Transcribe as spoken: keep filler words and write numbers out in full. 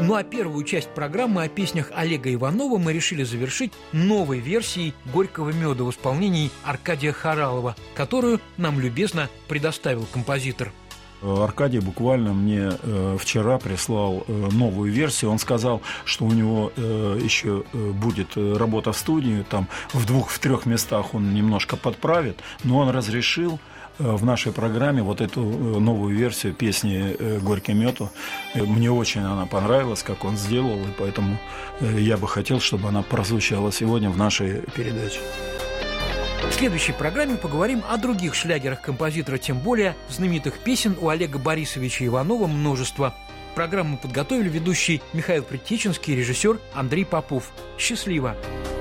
Ну а первую часть программы о песнях Олега Иванова мы решили завершить новой версией «Горького меда» в исполнении Аркадия Хоралова, которую нам любезно предоставил композитор. Аркадий буквально мне э, вчера прислал э, новую версию. Он сказал, что у него э, еще э, будет работа в студии, там в двух, в трех местах он немножко подправит, но он разрешил э, в нашей программе вот эту э, новую версию песни э, «Горький мед». Э, мне очень она понравилась, как он сделал, и поэтому э, я бы хотел, чтобы она прозвучала сегодня в нашей передаче. В следующей программе поговорим о других шлягерах композитора, тем более знаменитых песен у Олега Борисовича Иванова множество. Программу подготовили ведущий Михаил Притеченский и режиссер Андрей Попов. Счастливо!